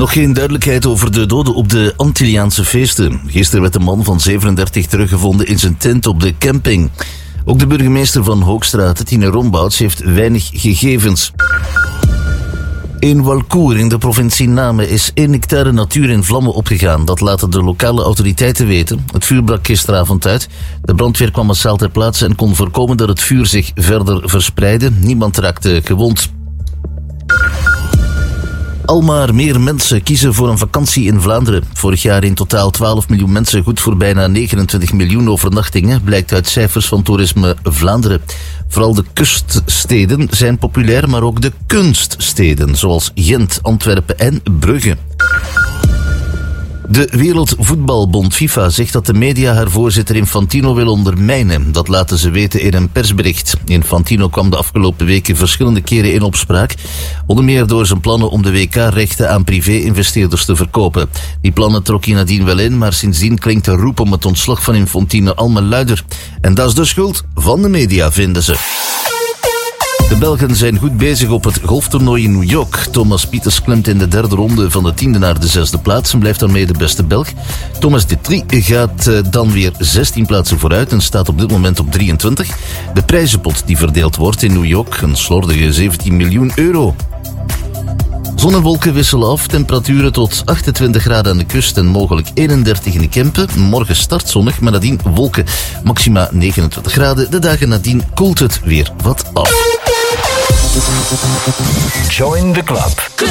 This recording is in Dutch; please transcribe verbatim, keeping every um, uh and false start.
Nog geen duidelijkheid over de doden op de Antilliaanse feesten. Gisteren werd een man van zevenendertig teruggevonden in zijn tent op de camping. Ook de burgemeester van Hoogstraat, Tine Rombouts, heeft weinig gegevens. In Walcourt in de provincie Namen is één hectare natuur in vlammen opgegaan. Dat laten de lokale autoriteiten weten. Het vuur brak gisteravond uit. De brandweer kwam massaal ter plaatse en kon voorkomen dat het vuur zich verder verspreidde. Niemand raakte gewond. Almaar meer mensen kiezen voor een vakantie in Vlaanderen. Vorig jaar in totaal twaalf miljoen mensen, goed voor bijna negenentwintig miljoen overnachtingen, blijkt uit cijfers van Toerisme Vlaanderen. Vooral de kuststeden zijn populair, maar ook de kunststeden, zoals Gent, Antwerpen en Brugge. De Wereldvoetbalbond FIFA zegt dat de media haar voorzitter Infantino wil ondermijnen. Dat laten ze weten in een persbericht. Infantino kwam de afgelopen weken verschillende keren in opspraak. Onder meer door zijn plannen om de W K-rechten aan privé-investeerders te verkopen. Die plannen trok hij nadien wel in, maar sindsdien klinkt de roep om het ontslag van Infantino almaar luider. En dat is de schuld van de media, vinden ze. De Belgen zijn goed bezig op het golftoernooi in New York. Thomas Pieters klimt in de derde ronde van de tiende naar de zesde plaats en blijft daarmee de beste Belg. Thomas Detry gaat uh, dan weer zestien plaatsen vooruit en staat op dit moment op drieëntwintig. De prijzenpot die verdeeld wordt in New York, een slordige zeventien miljoen euro. Zon en wolken wisselen af, temperaturen tot achtentwintig graden aan de kust en mogelijk eenendertig in de Kempen. Morgen start zonnig, maar nadien wolken, maxima negenentwintig graden. De dagen nadien koelt het weer wat af. Join the club.